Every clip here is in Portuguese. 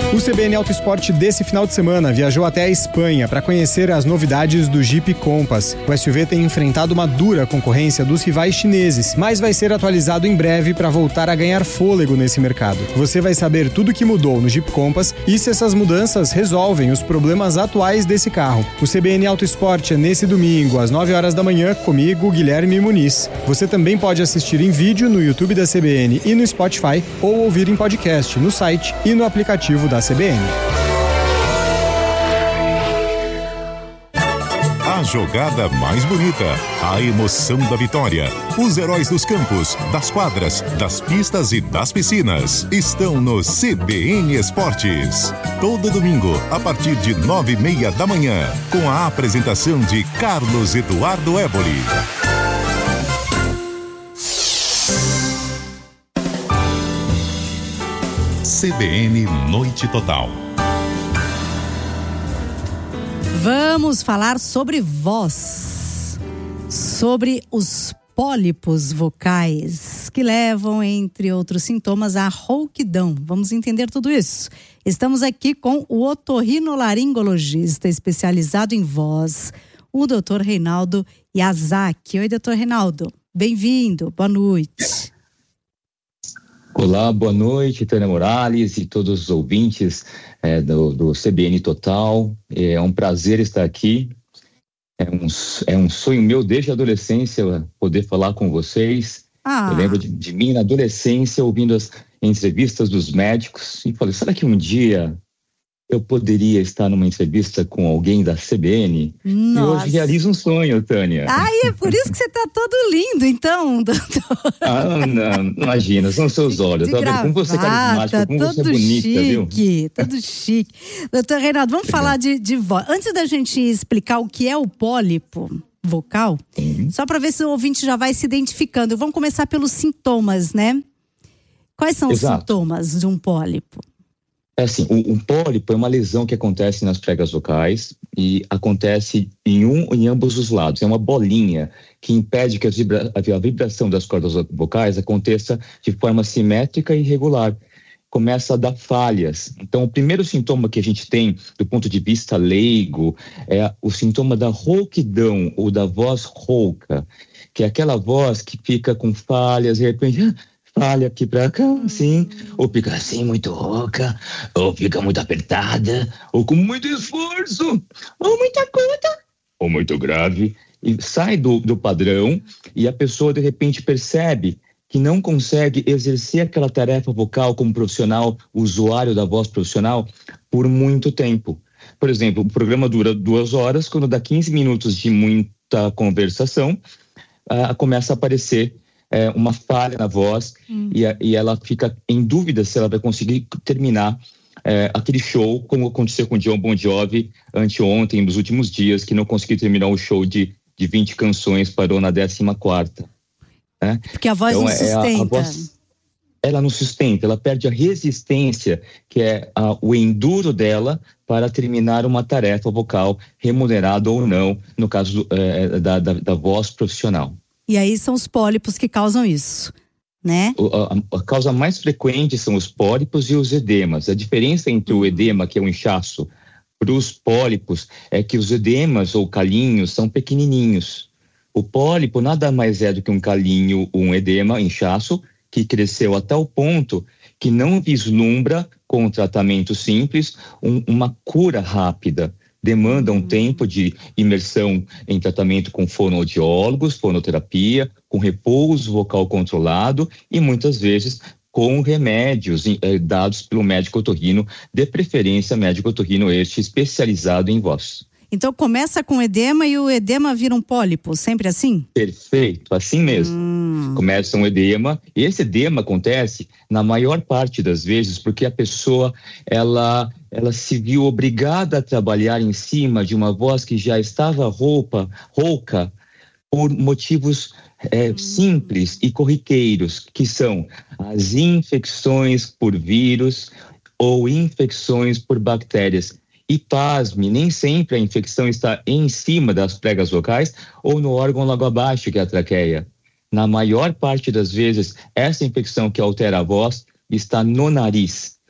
O CBN Auto Esporte desse final de semana viajou até a Espanha para conhecer as novidades do Jeep Compass. O SUV tem enfrentado uma dura concorrência dos rivais chineses, mas vai ser atualizado em breve para voltar a ganhar fôlego nesse mercado. Você vai saber tudo o que mudou no Jeep Compass e se essas mudanças resolvem os problemas atuais desse carro. O CBN Auto Esporte é nesse domingo, às 9 horas da manhã, comigo, Guilherme Muniz. Você também pode assistir em vídeo no YouTube da CBN e no Spotify ou ouvir em podcast no site e no aplicativo da CBN. A jogada mais bonita, a emoção da vitória, os heróis dos campos, das quadras, das pistas e das piscinas estão no CBN Esportes. Todo domingo, a partir de 9:30 da manhã, com a apresentação de Carlos Eduardo Évoli. CBN Noite Total. Vamos falar sobre voz, sobre os pólipos vocais que levam, entre outros sintomas, à rouquidão. Vamos entender tudo isso. Estamos aqui com o otorrinolaringologista especializado em voz, o Dr. Reinaldo Yazaki. Oi, Dr. Reinaldo. Bem-vindo. Boa noite. Olá, boa noite, Tânia Morales e todos os ouvintes do CBN Total. É um prazer estar aqui. É um sonho meu desde a adolescência poder falar com vocês. Eu lembro de mim na adolescência ouvindo as entrevistas dos médicos e falei, será que um dia eu poderia estar numa entrevista com alguém da CBN? Nossa. E hoje realizo um sonho, Tânia. É por isso que você está todo lindo, então, doutor. Não, imagina, são seus olhos. Tá vendo como você é carismática, como você é bonita, chique, viu? Todo chique. Doutor Reinaldo, vamos falar de voz. Antes da gente explicar o que é o pólipo vocal, só para ver se o ouvinte já vai se identificando. Vamos começar pelos sintomas, né? Quais são os sintomas de um pólipo? É assim, um pólipo é uma lesão que acontece nas pregas vocais e acontece em ambos os lados. É uma bolinha que impede que a vibração das cordas vocais aconteça de forma simétrica e irregular. Começa a dar falhas. Então, o primeiro sintoma que a gente tem, do ponto de vista leigo, é o sintoma da rouquidão ou da voz rouca, que é aquela voz que fica com falhas, de repente... falha aqui pra cá, assim, ou fica assim muito rouca, ou fica muito apertada, ou com muito esforço, ou muito aguda, ou muito grave, e sai do padrão, e a pessoa de repente percebe que não consegue exercer aquela tarefa vocal como profissional, usuário da voz profissional, por muito tempo. Por exemplo, o programa dura 2 horas, quando dá 15 minutos de muita conversação, começa a aparecer uma falha na voz e ela fica em dúvida se ela vai conseguir terminar aquele show, como aconteceu com o John Bon Jovi anteontem, nos últimos dias, que não conseguiu terminar o show de 20 canções, parou na 14ª. Né? Porque a voz então, não sustenta. A voz, ela não sustenta, ela perde a resistência, que é o enduro dela para terminar uma tarefa vocal, remunerada ou não, no caso da voz profissional. E aí são os pólipos que causam isso, né? A causa mais frequente são os pólipos e os edemas. A diferença entre o edema, que é um inchaço, para os pólipos é que os edemas ou calinhos são pequenininhos. O pólipo nada mais é do que um calinho, um edema, inchaço, que cresceu até o ponto que não vislumbra, com um tratamento simples, uma cura rápida. Demanda um tempo de imersão em tratamento com fonoaudiólogos, fonoterapia, com repouso vocal controlado e muitas vezes com remédios dados pelo médico otorrino, de preferência médico otorrino este especializado em voz. Então começa com edema e o edema vira um pólipo, sempre assim? Perfeito, assim mesmo. Começa um edema, e esse edema acontece na maior parte das vezes porque a pessoa, ela se viu obrigada a trabalhar em cima de uma voz que já estava rouca por motivos simples e corriqueiros, que são as infecções por vírus ou infecções por bactérias. E pasme, nem sempre a infecção está em cima das pregas vocais ou no órgão logo abaixo, que é a traqueia. Na maior parte das vezes, essa infecção que altera a voz está no nariz.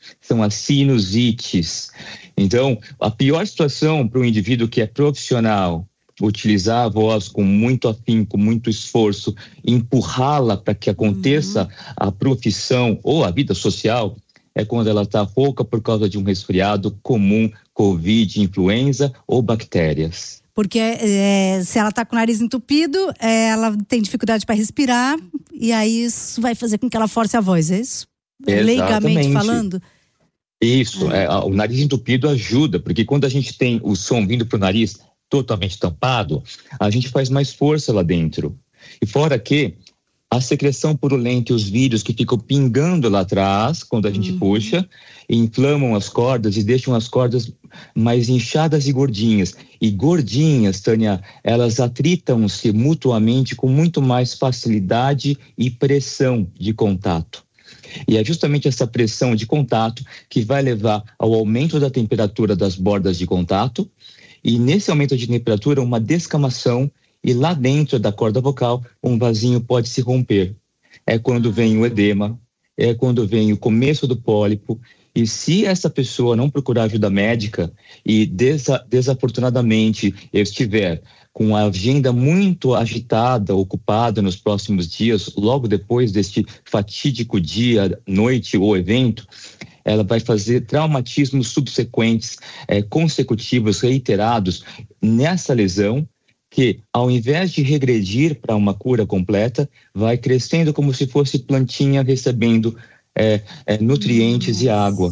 são as sinusites. Então, a pior situação para um indivíduo que é profissional, utilizar a voz com muito afinco, com muito esforço, empurrá-la para que aconteça a profissão ou a vida social, é quando ela está rouca por causa de um resfriado comum, Covid, influenza ou bactérias. Porque se ela está com o nariz entupido, ela tem dificuldade para respirar, e aí isso vai fazer com que ela force a voz, é isso? Leigamente falando? Isso, o nariz entupido ajuda, porque quando a gente tem o som vindo para o nariz totalmente tampado, a gente faz mais força lá dentro. E fora que a secreção purulenta e os vírus que ficam pingando lá atrás, quando a gente puxa, inflamam as cordas e deixam as cordas mais inchadas e gordinhas. E gordinhas, Tânia, elas atritam-se mutuamente com muito mais facilidade e pressão de contato. E é justamente essa pressão de contato que vai levar ao aumento da temperatura das bordas de contato, e nesse aumento de temperatura, uma descamação, e lá dentro da corda vocal, um vasinho pode se romper. É quando vem o edema, é quando vem o começo do pólipo, e se essa pessoa não procurar ajuda médica e desafortunadamente estiver com a agenda muito agitada, ocupada nos próximos dias, logo depois deste fatídico dia, noite ou evento, ela vai fazer traumatismos subsequentes, consecutivos, reiterados nessa lesão, que ao invés de regredir para uma cura completa, vai crescendo como se fosse plantinha recebendo nutrientes e água.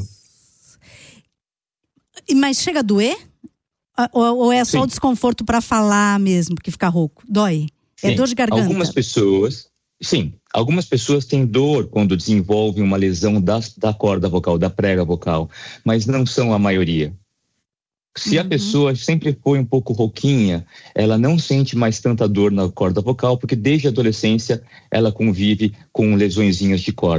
Mas chega a doer? Ou é só o desconforto para falar mesmo, que fica rouco? Dói? Sim. É dor de garganta? Algumas pessoas têm dor quando desenvolvem uma lesão da corda vocal, da prega vocal, mas não são a maioria. Se a pessoa sempre foi um pouco rouquinha, ela não sente mais tanta dor na corda vocal, porque desde a adolescência ela convive com lesõezinhas de corda.